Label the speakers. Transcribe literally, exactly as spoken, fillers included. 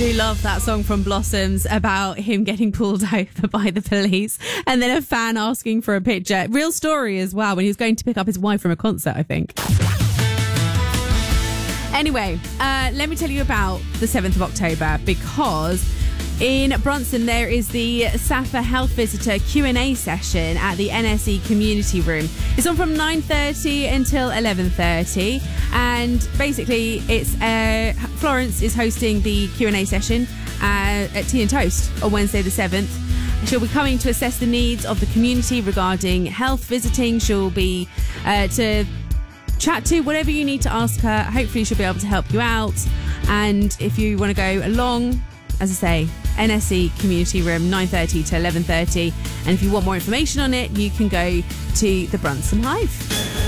Speaker 1: do love that song from Blossoms about him getting pulled over by the police and then a fan asking for a picture. Real story as well, when he was going to pick up his wife from a concert, I think. Anyway, uh, let me tell you about the seventh of October, because in Brunson there is the SAFA Health Visitor Q and A session at the N S E Community Room. It's on from nine thirty until eleven thirty, and basically it's uh, Florence is hosting the Q and A session uh, at Tea and Toast on Wednesday the seventh. She'll be coming to assess the needs of the community regarding health visiting. She'll be uh, to chat to whatever you need to ask her. Hopefully she'll be able to help you out, and if you want to go along, as I say, N S E Community Room, nine thirty to eleven thirty. And if you want more information on it, you can go to the Brunson Hive.